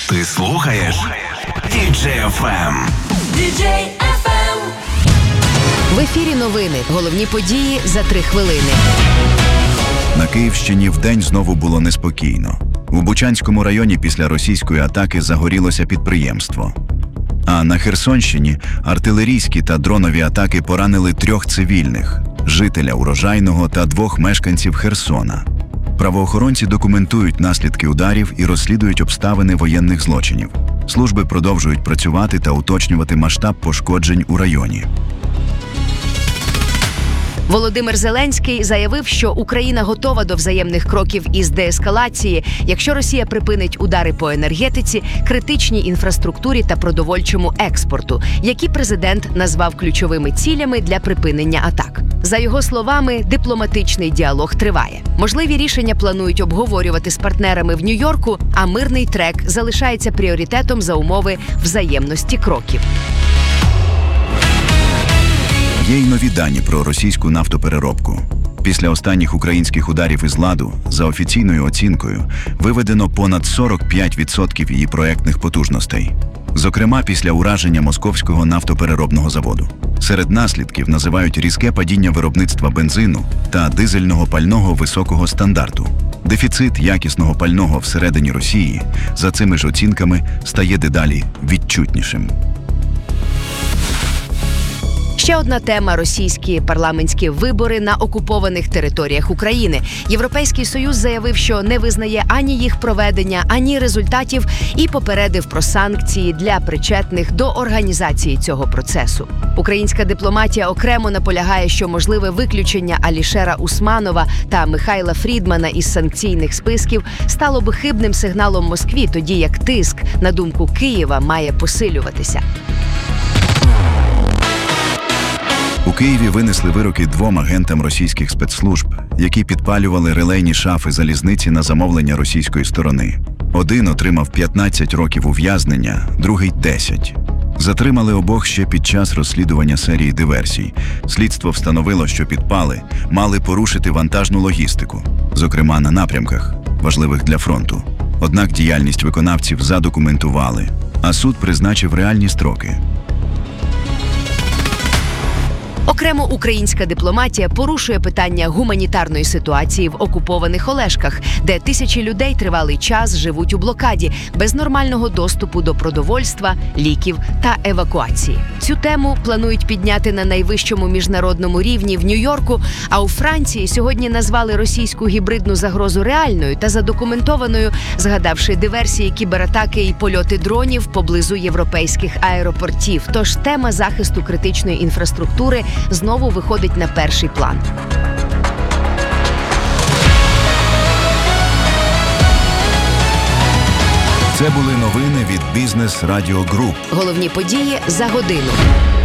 Ти слухаєш DJ FM. DJ FM. В ефірі новини. Головні події за 3 хвилини. На Київщині вдень знову було неспокійно. У Бучанському районі після російської атаки загорілося підприємство. А на Херсонщині артилерійські та дронові атаки поранили 3 цивільних – жителя Урожайного та 2 мешканців Херсона. Правоохоронці документують наслідки ударів і розслідують обставини воєнних злочинів. Служби продовжують працювати та уточнювати масштаб пошкоджень у районі. Володимир Зеленський заявив, що Україна готова до взаємних кроків із деескалації, якщо Росія припинить удари по енергетиці, критичній інфраструктурі та продовольчому експорту, які президент назвав ключовими цілями для припинення атак. За його словами, дипломатичний діалог триває. Можливі рішення планують обговорювати з партнерами в Нью-Йорку, а мирний трек залишається пріоритетом за умови взаємності кроків. Є й нові дані про російську нафтопереробку. Після останніх українських ударів із ладу, за офіційною оцінкою, виведено понад 45% її проектних потужностей. Зокрема, після ураження Московського нафтопереробного заводу. Серед наслідків називають різке падіння виробництва бензину та дизельного пального високого стандарту. Дефіцит якісного пального всередині Росії, за цими ж оцінками, стає дедалі відчутнішим. Ще одна тема – російські парламентські вибори на окупованих територіях України. Європейський Союз заявив, що не визнає ані їх проведення, ані результатів і попередив про санкції для причетних до організації цього процесу. Українська дипломатія окремо наполягає, що можливе виключення Алішера Усманова та Михайла Фрідмана із санкційних списків стало би хибним сигналом Москві, тоді як тиск, на думку Києва, має посилюватися. У Києві винесли вироки 2 агентам російських спецслужб, які підпалювали релейні шафи залізниці на замовлення російської сторони. Один отримав 15 років ув'язнення, другий – 10. Затримали обох ще під час розслідування серії диверсій. Слідство встановило, що підпали мали порушити вантажну логістику, зокрема на напрямках, важливих для фронту. Однак діяльність виконавців задокументували, а суд призначив реальні строки. Окремо українська дипломатія порушує питання гуманітарної ситуації в окупованих Олешках, де тисячі людей тривалий час живуть у блокаді, без нормального доступу до продовольства, ліків та евакуації. Цю тему планують підняти на найвищому міжнародному рівні в Нью-Йорку, а у Франції сьогодні назвали російську гібридну загрозу реальною та задокументованою, згадавши диверсії, кібератаки і польоти дронів поблизу європейських аеропортів. Тож тема захисту критичної інфраструктури знову виходить на перший план. Це були новини від Бізнес Радіо Груп. Головні події за годину.